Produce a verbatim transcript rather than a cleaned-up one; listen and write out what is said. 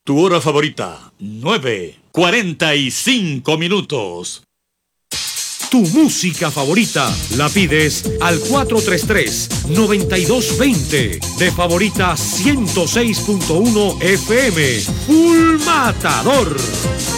Tu hora favorita, nueve cuarenta y cinco minutos. Tu música favorita la pides al cuatro tres tres, nueve dos dos cero de Favorita ciento seis punto uno F M. Full Matador.